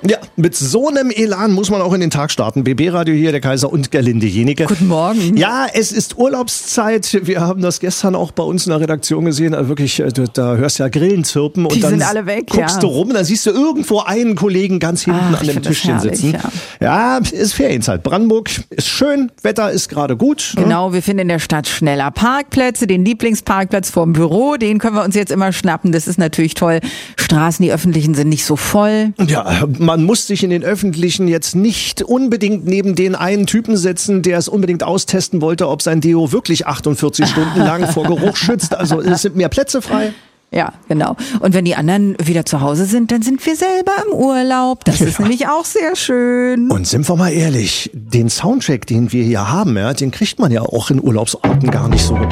Ja, mit so einem Elan muss man auch in den Tag starten. BB Radio hier, der Kaiser und Gerlinde Jenike. Guten Morgen. Ja, es ist Urlaubszeit. Wir haben das gestern auch bei uns in der Redaktion gesehen. Also wirklich, da hörst du ja Grillen zirpen und Die dann sind alle weg, guckst du rum, dann siehst du irgendwo einen Kollegen ganz hinten an dem Tischchen herrlich, sitzen. Ja, ist Ferienzeit. Brandenburg ist schön, Wetter ist gerade gut. Genau, wir finden in der Stadt schneller Parkplätze. Den Lieblingsparkplatz vorm Büro, den können wir uns jetzt immer schnappen. Das ist natürlich toll. Straßen, die öffentlichen, sind nicht so voll. Ja, man muss sich in den öffentlichen jetzt nicht unbedingt neben den einen Typen setzen, der es unbedingt austesten wollte, ob sein Deo wirklich 48 Stunden lang vor Geruch schützt. Also es sind mehr Plätze frei. Ja, genau. Und wenn die anderen wieder zu Hause sind, dann sind wir selber im Urlaub. Das ist nämlich auch sehr schön. Und sind wir mal ehrlich, den Soundtrack, den wir hier haben, ja, den kriegt man ja auch in Urlaubsorten gar nicht so wirklich.